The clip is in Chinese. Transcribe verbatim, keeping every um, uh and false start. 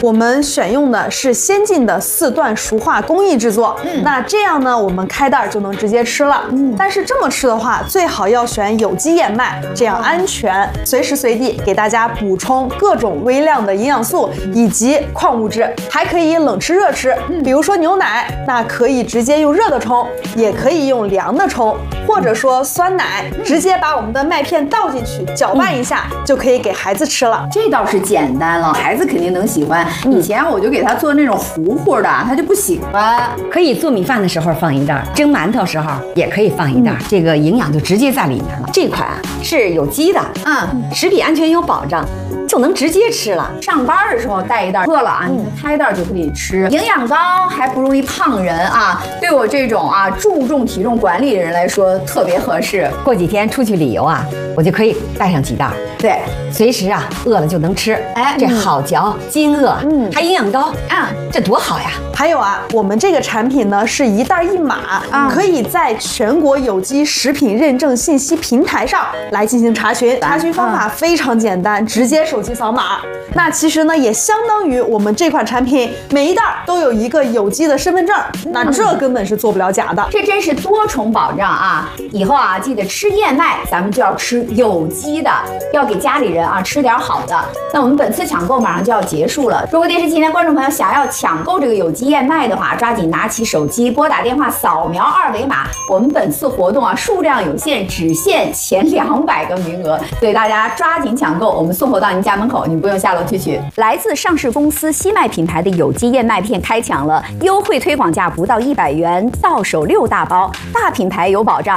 我们选用的是先进的四段熟化工艺制作，嗯，那这样呢，我们开袋就能直接吃了。嗯，但是这么吃的话，最好要选有机燕麦，这样安全，随时随地给大家补充各种微量的营养素以及矿物质，还可以冷吃热吃。比如说牛奶，那可以直接用热的冲，也可以用凉的冲，或者说酸奶，直接把我们的麦片倒进去，搅拌一下，就可以给孩子吃了。 这倒是简单了，孩子肯定能喜欢。以前我就给他做那种糊糊的，他就不喜欢。 可以做米饭的时候放一袋，蒸馒头时候也可以放一袋，嗯、这个营养就直接在里面了。这款啊是有机的，嗯，食品安全有保障，就能直接吃了。 上班的时候带一袋，饿了啊，你开一袋就可以吃。营养高还不容易胖人啊，对我这种啊注重体重管理的人来说特别合适。 过几天出去旅游啊，我就可以带上几袋， 对， 随时啊饿了就能吃。哎，这好嚼，津饿，嗯，还营养高啊，这多好呀！ 还有啊，我们这个产品呢是一袋一码，啊、可以在全国有机食品认证信息平台上来进行查询。查询方法非常简单，直接手机扫码。那其实呢，也相当于我们这款产品每一袋都有一个有机的身份证，那这根本是做不了假的。 这真是多重保障啊！以后啊，记得吃燕麦，咱们就要吃有机的，要给家里人啊吃点好的。那我们本次抢购马上就要结束了，如果电视机前观众朋友想要抢购这个有机燕麦的话，抓紧拿起手机，拨打电话，扫描二维码。我们本次活动啊，数量有限，只限前两百个名额，所以大家抓紧抢购，我们送货到您家门口，您不用下楼去取。来自上市公司西麦品牌的有机燕麦片开抢了，优惠推广价不到一百元，到手六大包，大品牌有保障。